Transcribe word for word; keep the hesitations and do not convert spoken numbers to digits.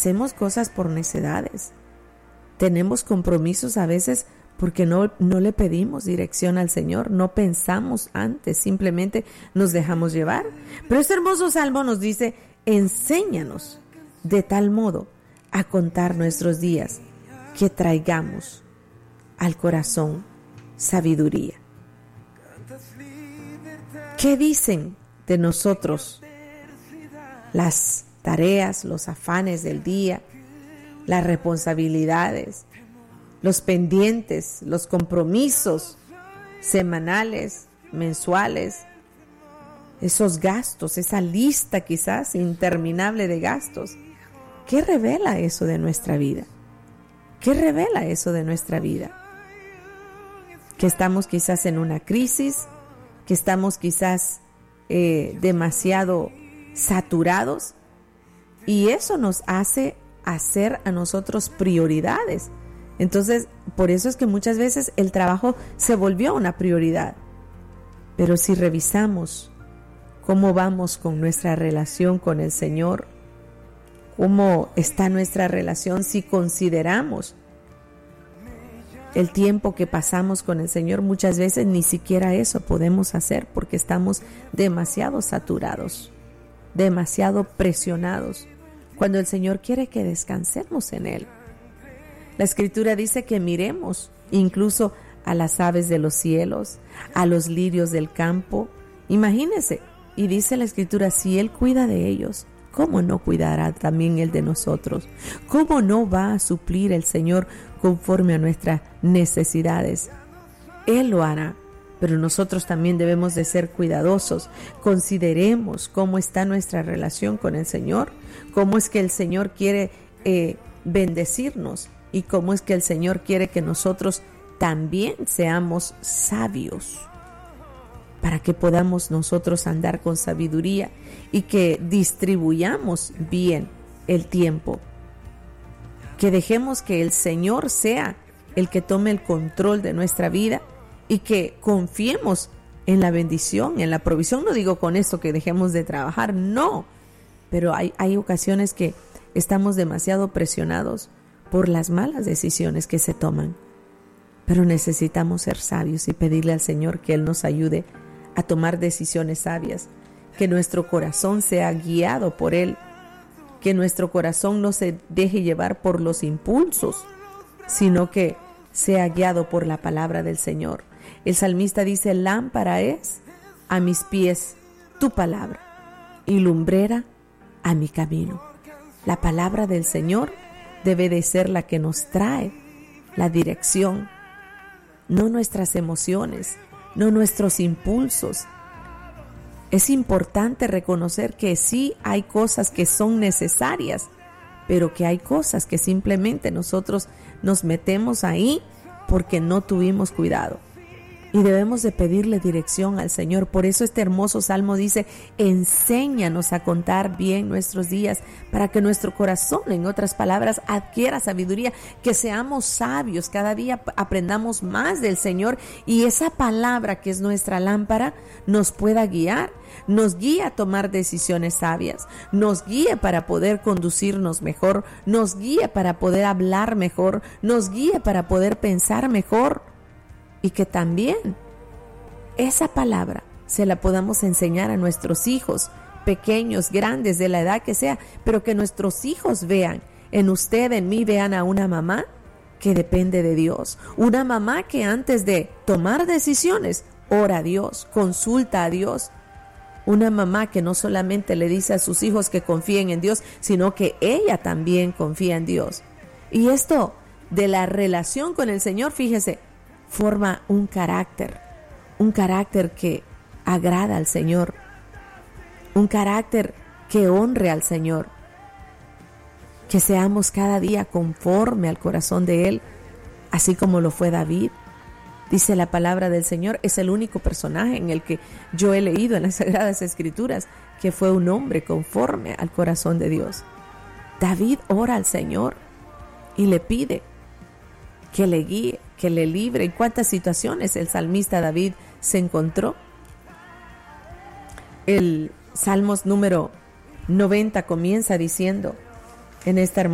hacemos cosas por necedades. Tenemos compromisos a veces porque no, no le pedimos dirección al Señor, no pensamos antes, simplemente nos dejamos llevar. Pero este hermoso salmo nos dice, enséñanos de tal modo a contar nuestros días que traigamos al corazón sabiduría. ¿Qué dicen de nosotros las tareas, los afanes del día, las responsabilidades, los pendientes, los compromisos semanales, mensuales, esos gastos, esa lista quizás interminable de gastos? ¿Qué revela eso de nuestra vida? ¿Qué revela eso de nuestra vida? Que estamos quizás en una crisis, que estamos quizás eh, demasiado saturados, y eso nos hace hacer a nosotros prioridades. Entonces, por eso es que muchas veces el trabajo se volvió una prioridad. Pero si revisamos cómo vamos con nuestra relación con el Señor, cómo está nuestra relación, si consideramos el tiempo que pasamos con el Señor, muchas veces ni siquiera eso podemos hacer porque estamos demasiado saturados, demasiado presionados, cuando el Señor quiere que descansemos en Él. La Escritura dice que miremos incluso a las aves de los cielos, a los lirios del campo. Imagínense, y dice la Escritura, si Él cuida de ellos, ¿cómo no cuidará también Él de nosotros? ¿Cómo no va a suplir el Señor conforme a nuestras necesidades? Él lo hará, pero nosotros también debemos de ser cuidadosos. Consideremos cómo está nuestra relación con el Señor, cómo es que el Señor quiere eh, bendecirnos y cómo es que el Señor quiere que nosotros también seamos sabios, para que podamos nosotros andar con sabiduría y que distribuyamos bien el tiempo. Que dejemos que el Señor sea el que tome el control de nuestra vida y que confiemos en la bendición, en la provisión. No digo con esto que dejemos de trabajar, no. Pero hay, hay ocasiones que estamos demasiado presionados por las malas decisiones que se toman. Pero necesitamos ser sabios y pedirle al Señor que Él nos ayude a tomar decisiones sabias, que nuestro corazón sea guiado por Él, que nuestro corazón no se deje llevar por los impulsos, sino que sea guiado por la palabra del Señor. El salmista dice, lámpara es a mis pies tu palabra y lumbrera a mi camino. La palabra del Señor debe de ser la que nos trae la dirección, no nuestras emociones, no nuestros impulsos. Es importante reconocer que sí hay cosas que son necesarias, pero que hay cosas que simplemente nosotros nos metemos ahí porque no tuvimos cuidado. Y debemos de pedirle dirección al Señor. Por eso este hermoso salmo dice, enséñanos a contar bien nuestros días, para que nuestro corazón, en otras palabras, adquiera sabiduría, que seamos sabios, cada día aprendamos más del Señor y esa palabra que es nuestra lámpara nos pueda guiar, nos guía a tomar decisiones sabias, nos guía para poder conducirnos mejor, nos guía para poder hablar mejor, nos guía para poder pensar mejor. Y que también esa palabra se la podamos enseñar a nuestros hijos, pequeños, grandes, de la edad que sea, pero que nuestros hijos vean en usted, en mí, vean a una mamá que depende de Dios, una mamá que antes de tomar decisiones, ora a Dios, consulta a Dios, una mamá que no solamente le dice a sus hijos que confíen en Dios, sino que ella también confía en Dios. Y esto de la relación con el Señor, fíjese, forma un carácter, un carácter que agrada al Señor, un carácter que honre al Señor, que seamos cada día conforme al corazón de Él, así como lo fue David. Dice la palabra del Señor, es el único personaje en el que yo he leído en las Sagradas Escrituras que fue un hombre conforme al corazón de Dios. David ora al Señor y le pide que le guíe, que le libre. ¿En cuántas situaciones el salmista David se encontró? El Salmos número noventa comienza diciendo en esta hermosa